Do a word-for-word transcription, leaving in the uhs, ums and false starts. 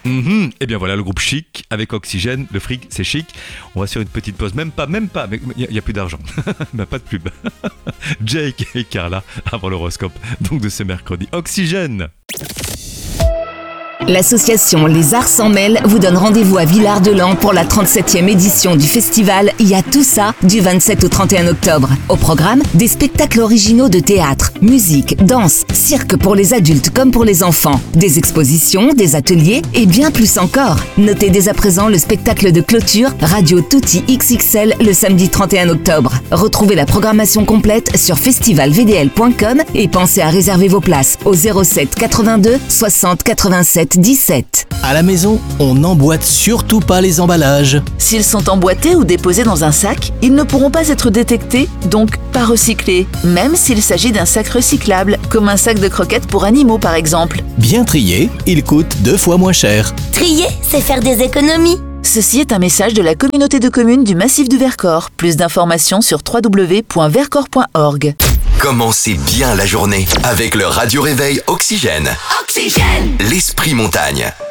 Mm-hmm. Et bien voilà le groupe Chic avec Oxygène, le fric c'est chic. On va sur une petite pause, même pas, même pas, il n'y a, a plus d'argent, bah, pas de pub. Jake et Carla avant l'horoscope, donc de ce mercredi. Oxygène. L'association Les Arts s'en mêlent vous donne rendez-vous à Villard-de-Lans pour la trente-septième édition du festival Il y a tout ça du vingt-sept au trente et un octobre. Au programme, des spectacles originaux de théâtre, musique, danse, cirque pour les adultes comme pour les enfants, des expositions, des ateliers et bien plus encore. Notez dès à présent le spectacle de clôture Radio Tutti X X L le samedi trente et un octobre. Retrouvez la programmation complète sur festival v d l point com et pensez à réserver vos places au zéro sept quatre-vingt-deux soixante quatre-vingt-sept dix-sept. À la maison, on n'emboîte surtout pas les emballages. S'ils sont emboîtés ou déposés dans un sac, ils ne pourront pas être détectés, donc pas recyclés, même s'il s'agit d'un sac recyclable, comme un sac de croquettes pour animaux par exemple. Bien triés, ils coûtent deux fois moins cher. Trier, c'est faire des économies. Ceci est un message de la communauté de communes du Massif du Vercors. Plus d'informations sur w w w point vercors point org. Commencez bien la journée avec le Radio Réveil Oxygène. Oxygène. L'esprit montagne.